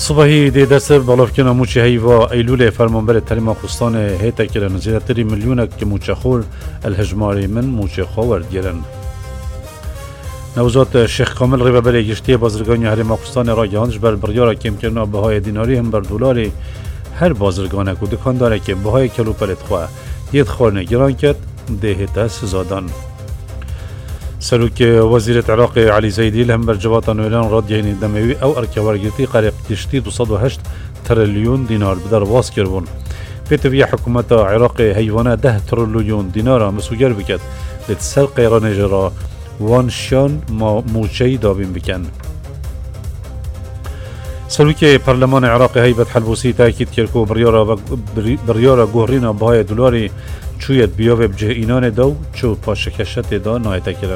صبحی دی دست بالافکن موچه هیوا ایلول فرمانبر تریم خستان هیتا کرن زیادتری میلیونک که موچه خور الهجماری من موچه خورد گرن. نوزات شیخ کامل ریببری گشتی بازرگانی حریم خستان را گهاندش بر بریارا کم کرنا بهای دیناری هم بر دلاری هر بازرگانه که دکان داره که بهای کلو پلت خواه ید خورنه گران کرد ده هیتا سزادان. سلوك وزيرة العراق علي زيدي لهم برجبات نويلان راديين دموي او اركوارجيتي قريب تشتي 208 تريليون دينار بدر واس كربون بيتفيا حكومة العراق هيوانا 10 تريليون دينار مسوجر بكت لتسرق رانجرا وانشان ما موشي دابين بكن. سلوك برلمان العراق هيبت حلبوسي تاكيد كيركو بريارا جوهرينا بهای دلاری چویت بیاوه بجه اینان دو چو پاشکشت دا نایتا کرن.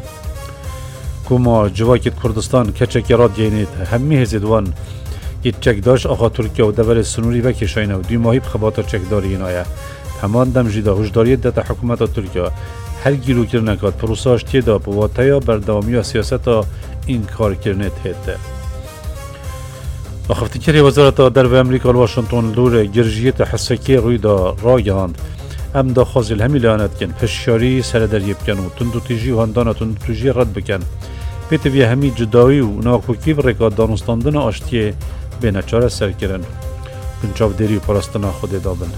کما جواکت کردستان کچک راد گینید همی هزیدوان ایت چک داشت آقا ترکیه و دول سنوری و کشاینه و 2 ماهی بخباتر چکداری اینایه. همان دم جیدا هشداریت داتا حکومت ترکیه هر گیرو کرنکات پروساش تیدا بواتایا بردامی و سیاستا این کار کرنت هیده. اخفتکری وزارت در و امریکا واشنطن دور گرجیت حسکی روی دا راگاند ام دا خازل همی لعنت کن پشیاری سردریه بکن و تندوتیجی و هندانا تندوتیجی رد بکن پیتوی همی جدایی و ناکوکی و رکاد دانستاندن آشتیه بین چاره سر کرن کنچاو دیری و پرستنا خود دابن.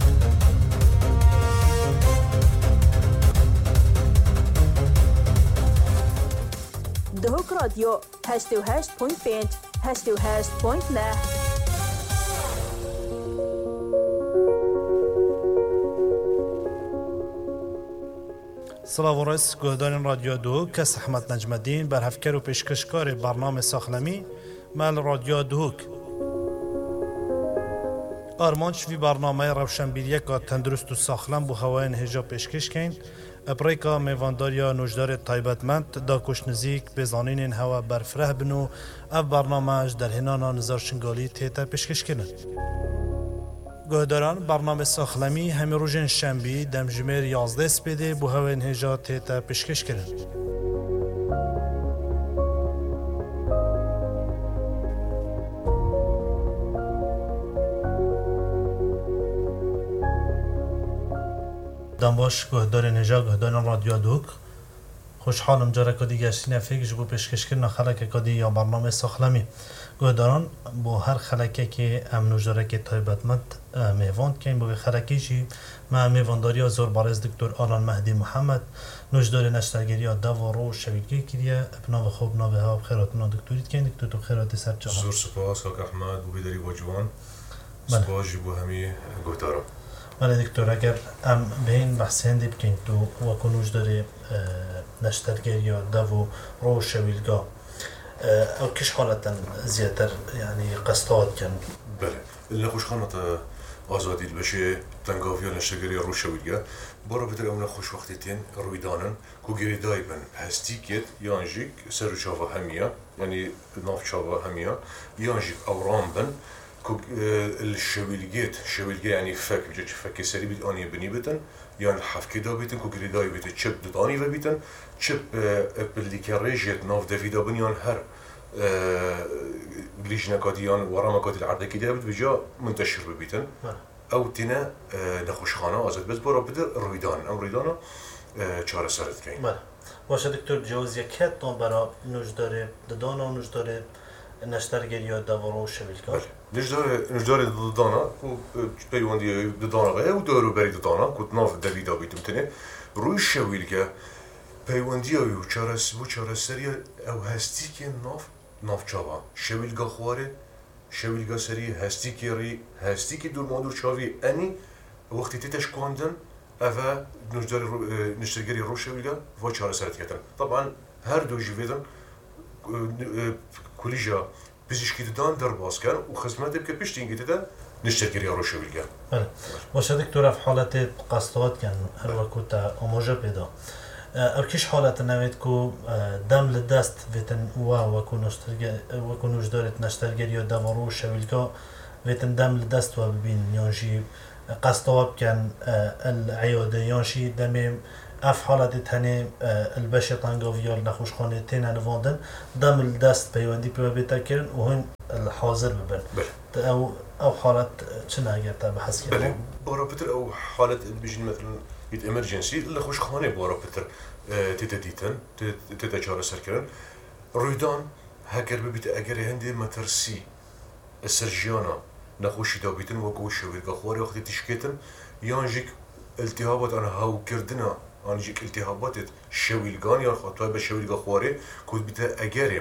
دهوک رادیو 88.5 88.9 سلام و رئیس گهدان رادیو دو کس احمد نجمدین بر هفکر و پیشکشکار برنامه ساخلمی مال رادیو دوک آرمانچ وی برنامه روشنبیریه که تندرست و ساخلم بو هواین هجا پیشکش کن اپریکا میوانداریا نوجدار تایبتمند دا کش نزیک بزانین هوا برفره بنو اف برنامه در هنانا نظر شنگالی تیتا پیشکش کنن. گهداران برنامه ساخلمی همی روژن شنبی دم جمیر 11 سپیده بو هواین هجا تیتا پیشکش کنن. دنباش گهدار نجا گهدار رادیو دوک خوشحالم جاره کدی گشتین فکر جبو پیشکش کردن خلک کدی یا برنامه ساخلمی گهداران با هر خلکه که امنوش داره که تایبتمند میواند که این با خلکی چی ما میوانداری زور بارز دکتر آلان مهدی محمد نوشدار نشترگیری دو رو شویلگی کردیه بنا و خوب نا و ها بخیراتنا دکتوریت که دکتر تو بخیرات سر چه زور سپاس کاک احمد بو بیداری با جوان سپاس جبو همی گهداران. ولی دکتر اگر ام به این بحث هندی بکن تو و کنوش داره نشترگیر یا دو رو شویلگا او کش حالتا زیادتر یعنی قصدات کن بله اللي خوش خانت آزادی بشه تنگاوی یا نشترگیر یا رو شویلگا برای بتر اون خوش وقتیتین روی دانن کو گری دایبن هستیکت یا انجیک سر چاوا همیا یعنی ناف چاوا همیا یا انجیک اورام بن الشويلجي يعني فك بيجي فك سري بيت اني بني بيتن يعني حفكي دا بيتن كو غريداي بيت تشب داني و بيتن تشب باللي كاريجيت ناف دافيدا بنيان هر ليجنا كاديان ورا كاد العرض كده بيجا منتشر ببيتن او تنا نخوش خانه ازاد بس برا بده رويدان ام رويدانا چهار سرت كاين باشه دكتور جوز يكات برا نوجدار ددانا نوجدار نشترگیر یا دوارو شویلگا نجدار ددانا و پیوندی ددانا غه و دارو بری ددانا کود ناف دویدا بیتم تنه روی شویلگا پیوندی و چهار سری او هستی که ناف چاوا شویلگا خواره شویلگا سری هستی که دور مادور چاوی انی وقتی تیتش کندن اوه نشترگیری رو شویلگا و چهار سرت کتن طبعا هر دو جویدن کلیجا پزشکی دادن در باز کن و خدمتی که پیش تینگی دادن نشترگیری رو شویلگا. باشه دکتر في حالت قصدات کن هر وقت آموزه پیدا. ارکیش حالت نوید کو دم لدست ویتن و کنوش دارد نشترگیری یا دوارو شویلگا ویتن دم لدست و ببین یانجی قصدات کن العیاده یانجی دمیم اف حالت تنه البشه تنگاویال نخوشخانه تنه نواندن دم الدست پیوندی پیو بیتا کرن و هن الحاضر ببن بله او حالة چنه اگر تا بحث بله كده بارا بتر او حالة بيجي مثلا يت امرجنسي اللي خوش خانه بارا بتر تتديتن تتجار سركرن رويدان هكر ببيت اگر هندي مترسي السرجيانا نخوشي دابيتن وقوش ويرقا خواري وقت تشكيتن يانجيك التهابات انا هاو كردنا انجيك التهابات شويلغان يا خاطر بشويلغا خواري كود بيتا اگري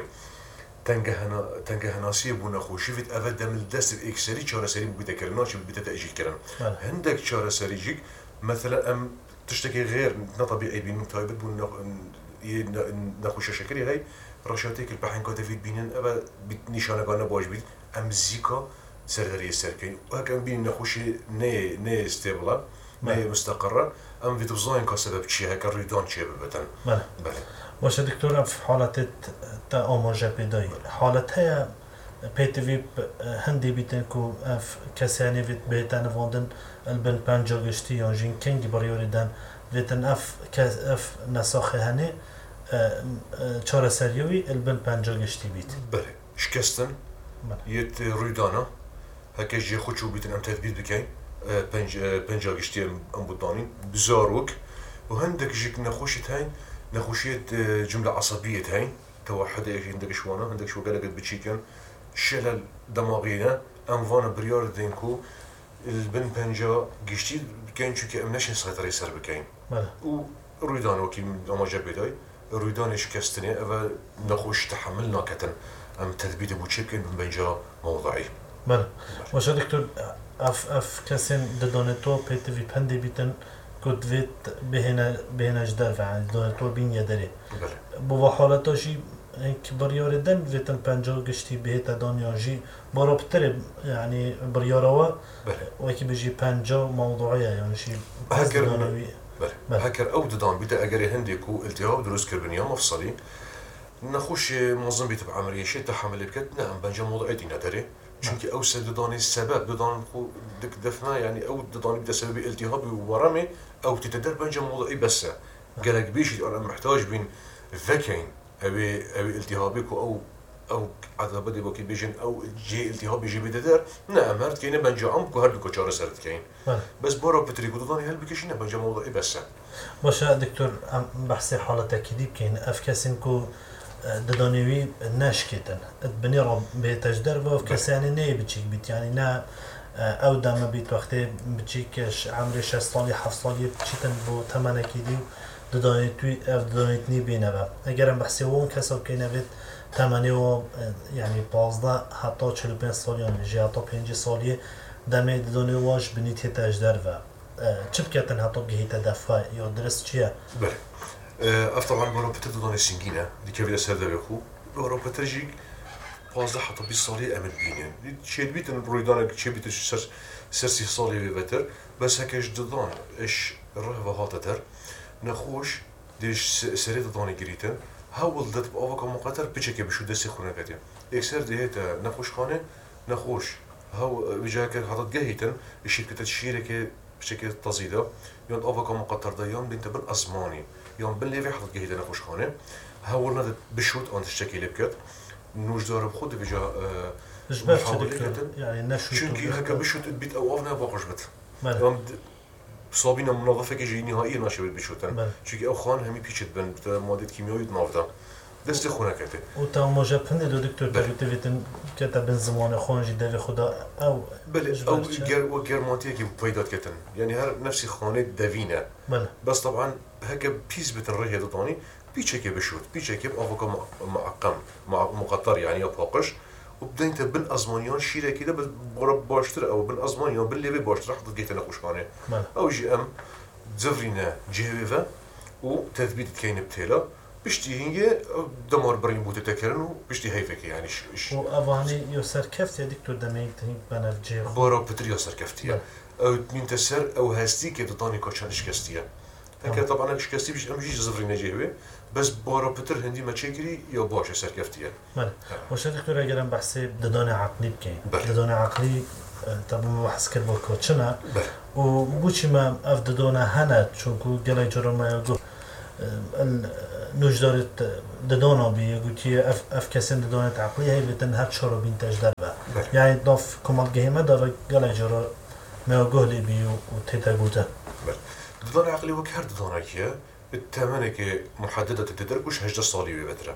تنگه هناسی بونا خوشی وید اول دم دست اکسری چهار سری بوده کردن چی بوده تأجیل کردن هندک چهار سری جیک مثلا ام تشتكي غير نطبيعي بين متايبت بون نخوش شكري غي رشاتيك البحين كده فيد بينن أبا نشانه قانا باش بيت ام زيكا سرغري السركين وهكذا بين نخوش نه استابلا نه مستقرة ام فيدو زاين كسبب شيء هكا ريدان شيء ببتن بله باشه دكتور في حالة تا آماجه پیدایی حالتها پیتوی هندی بیتن کو اف کسانی ویت بیتن واندن البن پنجا گشتی یا جین کنگی باریوری دن ویتن اف نساخه هنه چهار سریوی البن پنجا گشتی بیت بله شکستن یت رویدانا هکش جه خودشو بیتن ام تدبیر بکن پنجا گشتی ام بودانی بزاروک و هندک جیک نخوشت هین نخوشيت جملة عصبية هاي توحد ايش عندك شوانا عندك شو قالك بتشيكن شلل دماغينا انفانا بريار دينكو البن بنجا قشتي كاين شو كامناش نسيطر يسر بكاين و رويدان وكي اما جابيداي رويدان شكستني اما نخوش تحملنا كتن ام تثبيت بوتشيكن بن بنجا موضعي بله واش دكتور اف كاسين ددونتو بيتي بندي بيتن كنت فيت بهنا جدار فعلا دونتو بين يدري بو حالتاشي هيك بريار دن فيتن بنجا قشتي بهتا دانياجي برابطر يعني برياروا وكي بيجي بنجا موضوعيه يعني شيء هكر هكر او ددان بيتا اجري هنديكو التهاب دروس كربونيه مفصلي نخوش منظم بيت بعمليه شيء تحمل بكت نعم بنجا موضوعي ندري چونكي او دداني السبب ددان خو دك دفنا يعني او دداني بدا سبب التهاب ورمي او تتدر بنجا موضوعي بس قالك بيش انا محتاج بين فكين ابي التهابك او عذاب دي بوكي بيجن او جي التهاب يجي بدر نعم هرت كاين بنجا عمك هردو كچار سرت كاين بس برا بتريكو دداني هل بكشينا بنجا موضوعي بس باش دكتور بحثي حاله تاكيدي كاين افكاسنكو ددانيوي ناشكتن بني رب بيتجدر بو كساني ني بتشيك بيت يعني نا او دام بيت وقتي بتشيكش عمري 6 سالي 7 سالي بتشيتن بو 8 كيدي ددانيتوي اف ددانيتني بينبا اگر بحثي وون كسو كاين بيت 8 يعني 15 حتى 45 سالي يعني جي حتى 5 سالي دم دداني واش بنيت تجدر و چبكتن حتى جهه دفع يا درس چيه طبعا بروبتر دداني سنجينه دي كيف سرده بخو بروبتر جيك 15 حتى 20 سالي امل بينين شيء بيت الرويدان شيء بيت سرسي سالي بيتر بس هكاش ددان ايش الرهبه هاتتر نخوش ديش سري دداني جريتن هاول دت بافكا مقتر بيچكي بشو دسي خونه كدي اكثر ديتا نخوش خانه نخوش هاو بيجاك حاطط جهيتن الشركه الشركه بشكل تزيده يوم افكا مقتر ديان بنت بن ازماني يوم بالليفي حاطط جهيتن نخوش خانه هاولنا بشوت انت الشكل بكت نوج دار بخود بيجا يعني نشوت چونكي هكا بشوت بيت او افنا باقش بت يوم صابينا منظفه كي نهائيا ناشبت بشوتن چونكي او خان همي بيچت بن ماده كيميائي نافدا دست خونه كته وتا موجب هند دو دكتور دكتوريتن كتب زمان خانجي دل خدا او بله او جرمانتيه كي بيدات كتن يعني هر نفس خانه دوينه بس طبعا هكا بيس بتنريه دطاني بيچكي بشوت بيچكي افوكا معقم مقطر يعني باقش وبدين تبن ازمانيان شيره كده باشتر او بن ازمانيان باللي باشتر حط جيت انا خوشخانه او جي ام زفرينا جيفا وتثبيت كاين بتيلا بشتي هي دمار برين بوت تكرن بشتي هيفك يعني وافاني يسر كفت يا دكتور دميك بنا في بورا بتري يسر كفتيه او من تسر او هستي كي تطاني كوتشانش كاستيه هكا طبعا شكستي باش امشي زفرينا جيفا بس بارا بتر هندي ما تشكري يا باشه سركفتيه بله واش دكتور اگر بحثي ددان عقلي بكين ددان عقلي طبعا بحث كر با کوچنا و بوچی ما اف ددان هنه چونکو گله جرم ما گفت نوجدارت ددانا بی گویی اف کسیم ددانت عقلی هی بتن هر چهار بین تجدر به یعنی داف کمال گهیمه داره گله جرا میاگوهلی بی و تیتا گوته ددان عقلی وك هر ددانا كيه بالتمنى كي محددة تدرك وش هجدة صالي ببدرة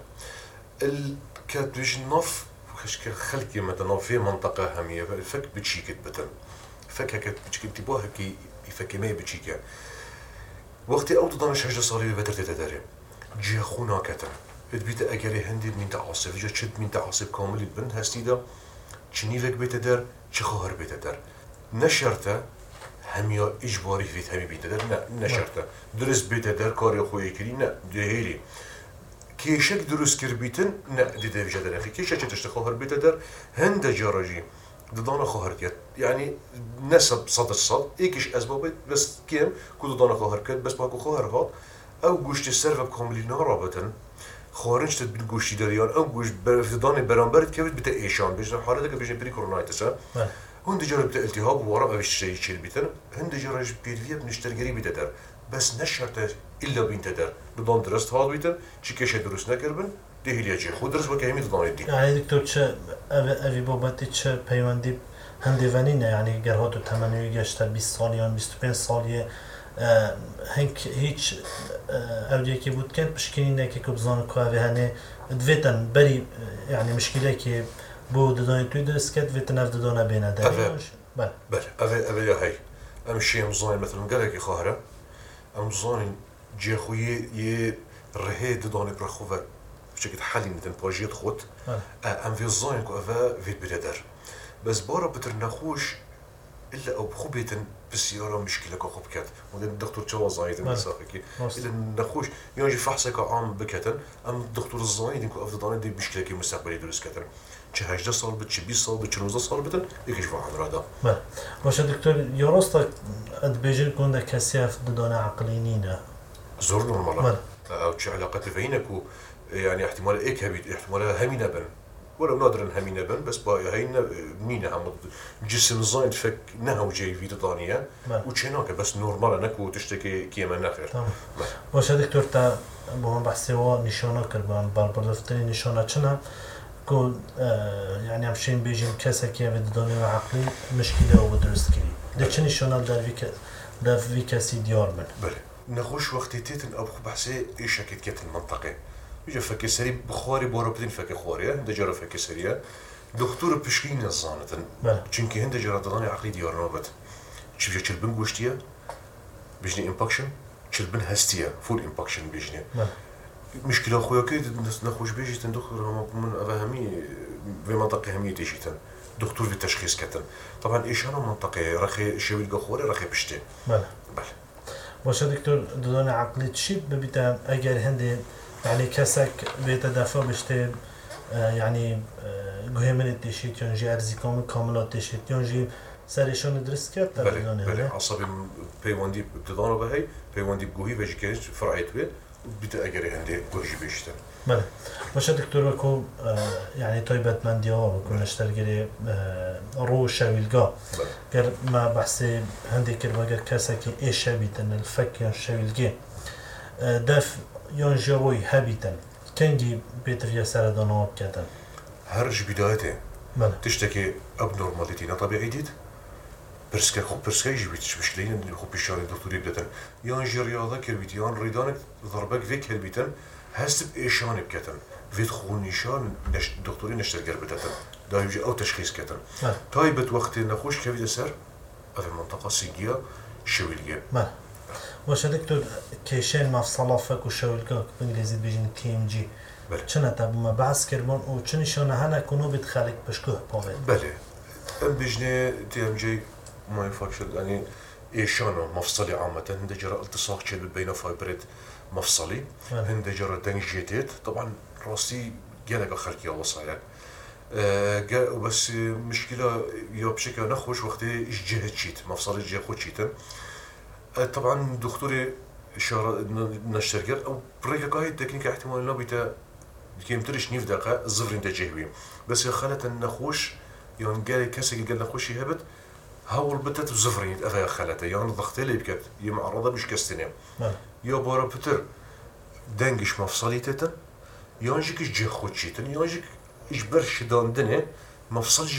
الكاتبيش نف كشكل خلقي مثلا في منطقة همية الفك بتشيكت بتن فك هكت بتشيكت تبوها كي يفك ما بتشيكه وقتی او دانش هجده سالی به بدر تداره جه خونا کتن ادبیت اگری هندی من تعاصف جه چد من تعاصف کاملی بند هستی دا چنی وک بیت در چه خواهر بیت در نشرته همیا اجباری فیت همی بیت در نه نشرته درست بیت در کاری خویی کری نه دهیری کیشک درست کر بیتن نه دیده وجه در اخی کیشک تشت خواهر بیت در هند جاراجی ددانا خواهر کرد یعنی نسب صد الصد ایکش اسباب بس کیم کو ددانا خواهر کرد بس باکو خواهر هات او گوشت سرو کاملی نارابطن خارج تد بین گوشتی داریان او گوشت ددان برانبرد که بته ایشان بجن حالت که بجن پری کورونایتسا هند جار بته التهاب و ورا اوش شيء چیل بیتن هند جارش پیروی بنشترگری بیت در بس نشرت الا بینت در ددان درست هات بیتن چی کشه درست نکربن دهیلیه خود درست وقتی همی ددان دی یعنی دکتر چه اوی بابتی چه پیوندی هندوانینه یعنی گر هاتو تمنوی گشته 20 سالیان 25 سالیه هنگ هیچ اودیه که بود کن پشکنینه که کبزان که اوی هنه دویتن بری یعنی مشکله که بو ددانی توی درست کد ویتن اف ددانه بینه داری بله اوی هی امشی امزانی مثلا گره که خواهره امزانی جه خویی یه رهه ددانی برخوه بشكل حالي مثل باجيت خود ام في الظاهر كو افا في بلادر بس بارا بتر نخوش الا او بخوبيتن بالسياره مشكله كو خبكات ودن الدكتور تو زايد مساكي الا نخوش يجي فحصك عام بكتن ام الدكتور الزايد كو افضل دي مشكله كي مستقبلي درس كتن چه 18 سال بچه 20 سال بچه 19 سال بتن یکیش واحد رادا باشه دکتر یارستا اد بیجر کنده کسی اف ددانه عقلی نینه زور نورمال او چه علاقه بينك يعني احتمال ايك هبيت احتمال همينه بن ولا نادرا همينه بن بس با هينا مينه هم جسم زايد فك نهو جاي في دانيه وشيناك بس نورمال نكو تشتكي كيما ناخر باشه دكتور تا با بحث و نشانه کربان بالبرفتنی نشانه چنه کو يعني همشين بيجين كسا كي بدانه عقلي مشكله و درست كري ده چه نشانه در في كسي ديار من بله نخوش وقتی تيتن ابو بحثي ايش كت المنطقه يجي فك سري بخاري بوربدين فك خاريه ده جرى فك سريه دكتور بشكين الزانتن çünkü هند جرى داني عقلي ديار نوبت شوف چلبن گوشتيه بيجني امباكشن چلبن هستيه فول امباكشن بيجني مشكله خويا كي نخوش بيجي دكتور من افهمي في منطقه هميه تيشيتن دكتور في التشخيص كتن طبعا ايش انا منطقه رخي شوي القخوري رخي بشتي بله باشه دكتور ددان عقلي تشي ببيتا اگر هندي يعني كسك بيتدافع بشته يعني مهم التشيت ينجي ارزي كاملات تشيت ينجي سريشون درس كات بله عصبي بيوندي بتدانو بهي بيوندي بجوهي بجكيش فرعيت بيت بيتا اجري عندي جوجي بيشتن بله باشه دكتور كو يعني طيبت من ديار وكل نشترجري رو شويلجا غير ما بحثي هندي كرباجا كاسكي ايش بيتن الفك شويلجي دف ينجروي هابيتن كنجي بيتريا سردانو كاتن هرج بدايته تشتكي اب نورماليتي طبيعي ديت برسكا خو برسكا يجي مشكلين خو بيشاري دكتور يبدتن ينجي رياضه كربيت يان ريدانك ضربك فيك هلبيتن هست بإيشان بكتن فيت خون نشان دكتوري نشترجر بدتن دا يجي او تشخيص كتن طيبت وقت نخوش كفيد سر في المنطقه سيجيا شويلجا باشه دكتور كيشين مفصله فك وشويلجا بالانجليزي بيجين KMG چنه تب ما بحث كربون و چه نشانه هنه کنو بتخلق بشكوه باوت بله ام بيجني TMG ما يفكر يعني ايشانو مفصلي عامه هند جرى التصاق شبه بين فايبريت مفصلي هند جرى دنجيتيت طبعا راسي جالك خلقي وصايا بس مشكله يا بشكل نخوش وقت جهه شيت مفصلي جهه خو شيتن طبعا دكتوري اشاره نشترجر او بريكاي تكنيك احتمال نبيته كيمترش نيف دقه الزفرين تجهوي بس خلت النخوش يعني قال كسي قال نخوش يهبط هاول بتت زفرين افا خلته يعني ضغط لي بكت يمعرضه مش كستني يا بارا بتر دنگش مفصلی تتن یانجیکش جه خودشیتن یانجیک إجبر شدان دنه مفصل